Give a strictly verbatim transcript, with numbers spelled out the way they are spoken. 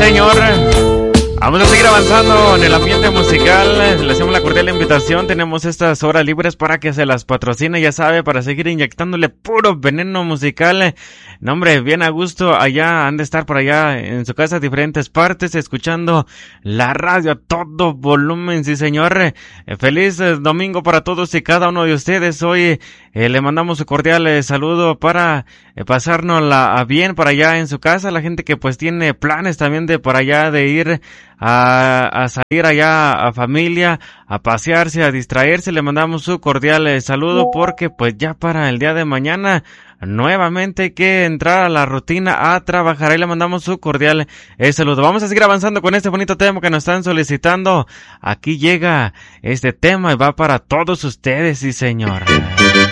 señor. Vamos a seguir avanzando en el ambiente musical. Le hacemos la cordial invitación. Tenemos estas horas libres para que se las patrocine, ya sabe, para seguir inyectándole puro veneno musical. No, hombre, bien a gusto. Allá han de estar por allá en su casa, diferentes partes, escuchando la radio a todo volumen, sí señor. Eh, feliz eh, domingo para todos y cada uno de ustedes. Hoy eh, le mandamos un cordial eh, saludo para eh, pasárnosla a bien para allá en su casa. La gente que pues tiene planes también de por allá de ir A, a salir allá a familia, a pasearse, a distraerse, le mandamos su cordial eh, saludo porque pues ya para el día de mañana nuevamente hay que entrar a la rutina a trabajar. Ahí le mandamos su cordial eh, saludo. Vamos a seguir avanzando con este bonito tema que nos están solicitando. Aquí llega este tema y va para todos ustedes, sí señor.